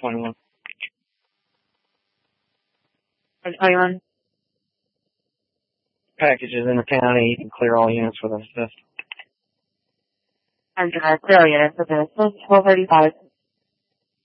21. Are you 21? Packages in the county. You can clear all units with assist. I'm going to clear units with assist. 1235.